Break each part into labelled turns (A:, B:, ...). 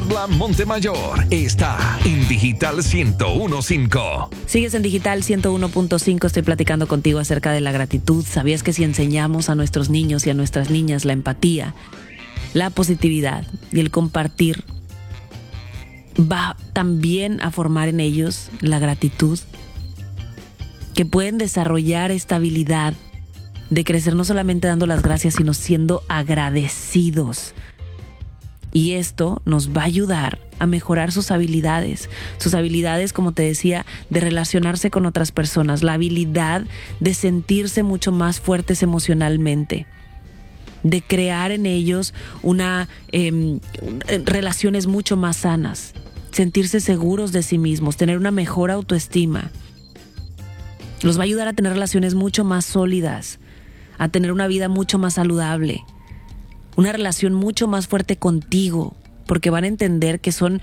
A: Carla Montemayor está en Digital 101.5.
B: Sigues en Digital 101.5. Estoy platicando contigo acerca de la gratitud. ¿Sabías que si enseñamos a nuestros niños y a nuestras niñas la empatía, la positividad y el compartir, va también a formar en ellos la gratitud? Que pueden desarrollar esta habilidad de crecer no solamente dando las gracias, sino siendo agradecidos. Y esto nos va a ayudar a mejorar sus habilidades, como te decía, de relacionarse con otras personas, la habilidad de sentirse mucho más fuertes emocionalmente, de crear en ellos relaciones mucho más sanas, sentirse seguros de sí mismos, tener una mejor autoestima. Los va a ayudar a tener relaciones mucho más sólidas, a tener una vida mucho más saludable, una relación mucho más fuerte contigo, porque van a entender que son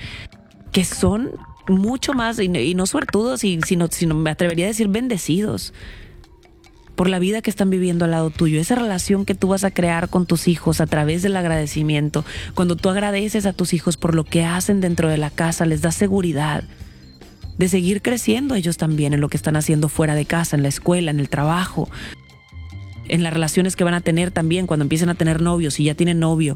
B: mucho más, y no suertudos, sino me atrevería a decir bendecidos por la vida que están viviendo al lado tuyo. Esa relación que tú vas a crear con tus hijos a través del agradecimiento, cuando tú agradeces a tus hijos por lo que hacen dentro de la casa, les da seguridad de seguir creciendo ellos también en lo que están haciendo fuera de casa, en la escuela, en el trabajo, en las relaciones que van a tener también cuando empiecen a tener novios, si ya tienen novio,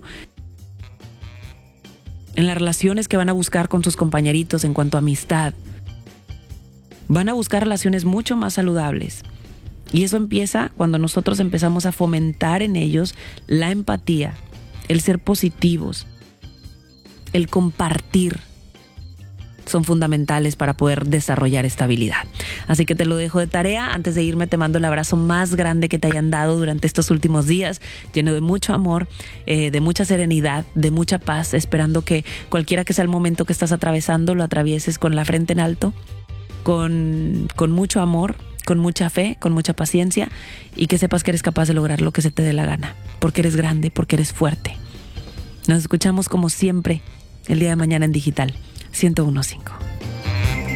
B: en las relaciones que van a buscar con sus compañeritos en cuanto a amistad. Van a buscar relaciones mucho más saludables. Y eso empieza cuando nosotros empezamos a fomentar en ellos la empatía, el ser positivos, el compartir. Son fundamentales para poder desarrollar esta habilidad. Así que te lo dejo de tarea. Antes de irme, te mando el abrazo más grande que te hayan dado durante estos últimos días, lleno de mucho amor, de mucha serenidad, de mucha paz, esperando que cualquiera que sea el momento que estás atravesando, lo atravieses con la frente en alto, con mucho amor, con mucha fe, con mucha paciencia, y que sepas que eres capaz de lograr lo que se te dé la gana, porque eres grande, porque eres fuerte. Nos escuchamos como siempre el día de mañana en Digital 101.5.